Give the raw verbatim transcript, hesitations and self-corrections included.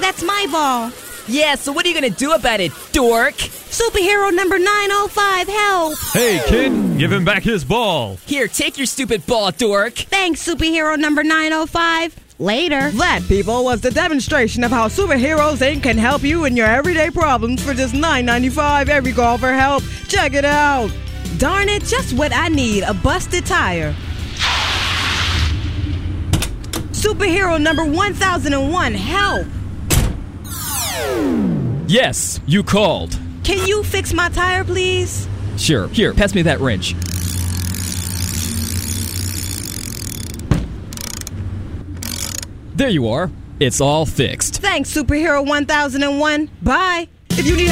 that's my ball. Yeah, so what are you gonna do about it, dork? Superhero number nine oh five, help! Hey, kid, give him back his ball. Here, take your stupid ball, dork. Thanks, superhero number nine oh five. Later. That, people, was the demonstration of how Superheroes Incorporated can help you in your everyday problems for just nine ninety-five every call for help. Check it out. Darn it, just what I need, a busted tire. Superhero number one thousand one, help! Yes, you called. Can you fix my tire, please? Sure, here, pass me that wrench. There you are. It's all fixed. Thanks, Superhero one thousand one. Bye. If you need